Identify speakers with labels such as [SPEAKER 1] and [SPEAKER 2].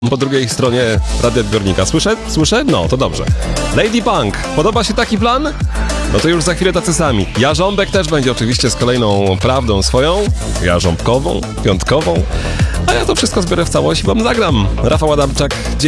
[SPEAKER 1] Po drugiej stronie radioodbiornika. Słyszę? Słyszę? No, to dobrze. Lady Punk, podoba się taki plan? No to już za chwilę tacy sami. Jarząbek też będzie oczywiście z kolejną prawdą swoją, jarząbkową, piątkową, a ja to wszystko zbiorę w całości, wam zagram. Rafał Adamczak,